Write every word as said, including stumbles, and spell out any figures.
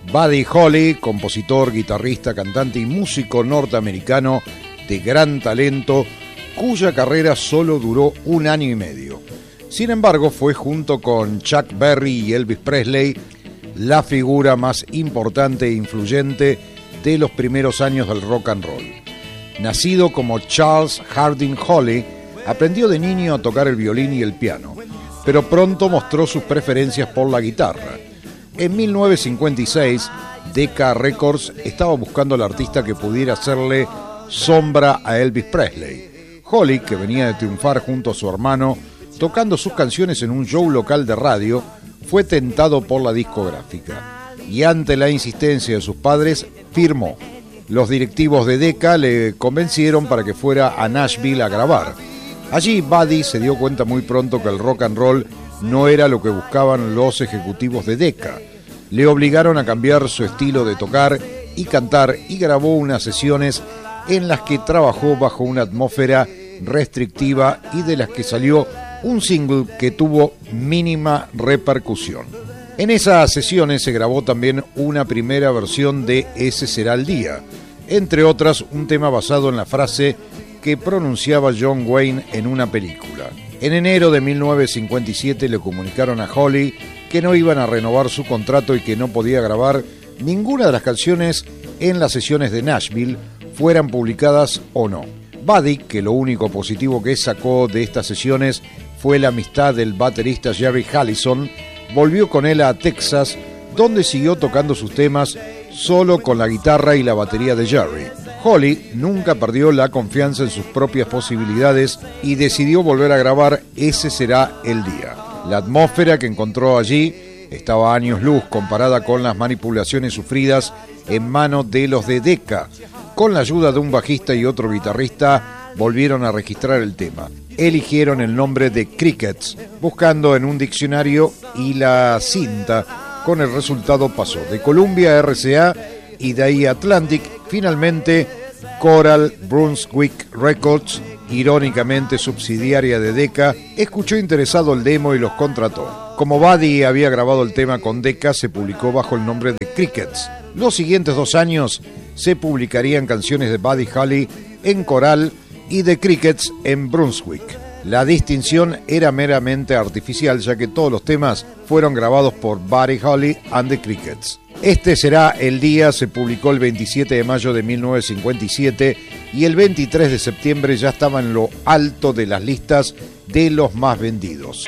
Buddy Holly, compositor, guitarrista, cantante y músico norteamericano de gran talento, cuya carrera solo duró un año y medio. Sin embargo, fue junto con Chuck Berry y Elvis Presley la figura más importante e influyente de los primeros años del rock and roll. Nacido como Charles Harding Holly, aprendió de niño a tocar el violín y el piano, pero pronto mostró sus preferencias por la guitarra. En mil novecientos cincuenta y seis, Decca Records estaba buscando al artista que pudiera hacerle sombra a Elvis Presley. Holly, que venía de triunfar junto a su hermano, tocando sus canciones en un show local de radio, fue tentado por la discográfica y ante la insistencia de sus padres, firmó. Los directivos de Decca le convencieron para que fuera a Nashville a grabar. Allí Buddy se dio cuenta muy pronto que el rock and roll no era lo que buscaban los ejecutivos de Decca. Le obligaron a cambiar su estilo de tocar y cantar y grabó unas sesiones en las que trabajó bajo una atmósfera restrictiva y de las que salió un single que tuvo mínima repercusión. En esas sesiones se grabó también una primera versión de Ese será el día, entre otras un tema basado en la frase que pronunciaba John Wayne en una película. En enero de mil novecientos cincuenta y siete le comunicaron a Holly que no iban a renovar su contrato y que no podía grabar ninguna de las canciones en las sesiones de Nashville, fueran publicadas o no. Buddy, que lo único positivo que sacó de estas sesiones fue la amistad del baterista Jerry Hallison, volvió con él a Texas, donde siguió tocando sus temas solo con la guitarra y la batería de Jerry. Holly nunca perdió la confianza en sus propias posibilidades y decidió volver a grabar Ese será el día. La atmósfera que encontró allí estaba a años luz comparada con las manipulaciones sufridas en manos de los de Decca. Con la ayuda de un bajista y otro guitarrista volvieron a registrar el tema. Eligieron el nombre de Crickets, buscando en un diccionario, y la cinta con el resultado pasó de Columbia R C A y de ahí Atlantic, finalmente Coral Brunswick Records, irónicamente subsidiaria de Decca, escuchó interesado el demo y los contrató. Como Buddy había grabado el tema con Decca, se publicó bajo el nombre de Crickets. Los siguientes dos años se publicarían canciones de Buddy Holly en Coral y de Crickets en Brunswick. La distinción era meramente artificial, ya que todos los temas fueron grabados por Buddy Holly and the Crickets. Este será el día se publicó el veintisiete de mayo de mil novecientos cincuenta y siete y el veintitrés de septiembre ya estaba en lo alto de las listas de los más vendidos.